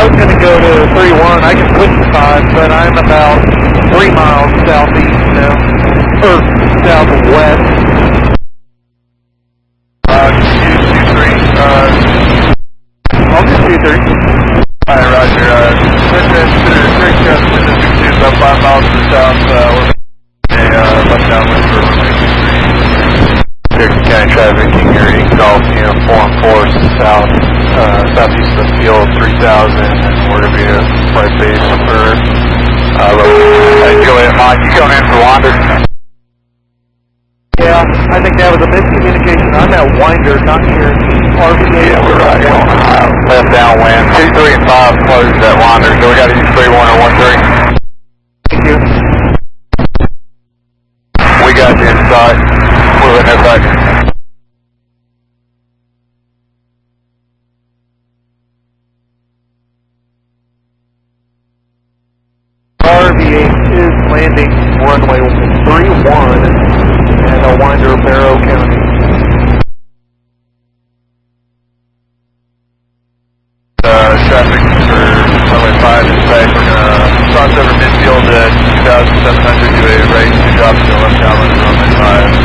was going to go to 3-1. I can switch to 5, but I'm about 3 miles southeast now, or southwest. I'll do 2-3. Alright, roger. Send that to Creek Justin to 62, about 5 miles to the south. We're left downwind for Cherokee County traffic, King Erie, Golf, Uniform Force, south, southeast of the field, 3000, and we're going to be a flight base for, go ahead, Mike, you going in for Wander? Yeah, I think that was a miscommunication. I'm at Winder, not here. RVA. Yeah, we're right on left downwind. 2, 3, and 5 closed at Wander, so we got to use 3-1 or 1-3. Thank you. We got you inside. Moving it back. RV8 is landing runway 31 and Winder, Barrow County. Traffic for runway 5 is back. We're going to cross over midfield at 2,700 to a rate 2 drops to left downwind runway 5.